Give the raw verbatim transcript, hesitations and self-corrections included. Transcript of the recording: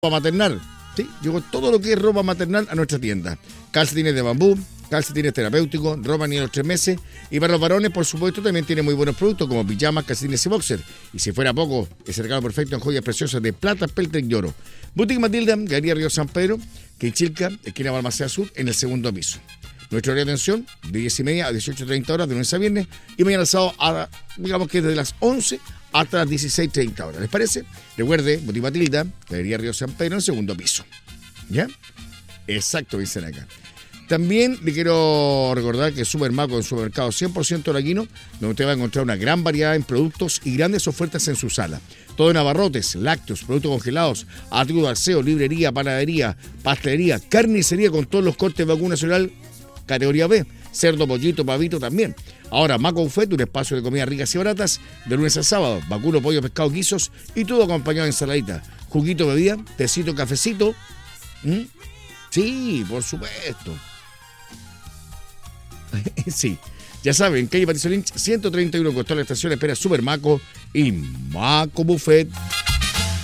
ropa maternal. Sí, llegó todo lo que es ropa maternal a nuestra tienda. Calcetines de bambú, calcetines terapéuticos, ropa ni a los tres meses. Y para los varones, por supuesto, también tiene muy buenos productos como pijamas, calcetines y boxer. Y si fuera poco, es el regalo perfecto en joyas preciosas de plata, peltre y oro. Boutique Matilda, Galería Río San Pedro, Queichilca, esquina Balmaceda Sur, en el segundo piso. Nuestro horario de atención, de diez y media a dieciocho treinta horas, de lunes a viernes. Y mañana sábado, a, digamos que desde las once hasta las dieciséis treinta horas. ¿Les parece? Recuerde, Boutique Matilda, Galería Río San Pedro, en el segundo piso. ¿Ya? Exacto, dicen acá. También le quiero recordar que Supermaco es un supermercado cien por ciento laguino, donde usted va a encontrar una gran variedad en productos y grandes ofertas en su sala. Todo en abarrotes, lácteos, productos congelados, artículos de aseo, librería, panadería, pastelería, carnicería con todos los cortes de vacuno nacional, categoría B, cerdo, pollito, pavito también. Ahora, Maco Buffet, un espacio de comidas ricas y baratas, de lunes a sábado, vacuno, pollo, pescado, guisos y todo acompañado de ensaladita, juguito, bebida, tecito, cafecito. ¿Mm? Sí, por supuesto. Sí, ya saben, calle Patricio Lynch, ciento treinta y uno, costó la estación, espera Supermaco y Maco Buffet.